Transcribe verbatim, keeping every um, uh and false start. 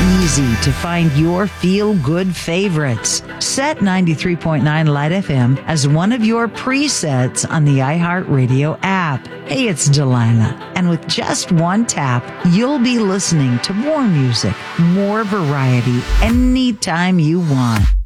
easy to find your feel-good favorites. Set ninety-three point nine Light F M as one of your presets on the iHeartRadio app. Hey, it's Delilah, and with just one tap, you'll be listening to more music, more variety, anytime you want.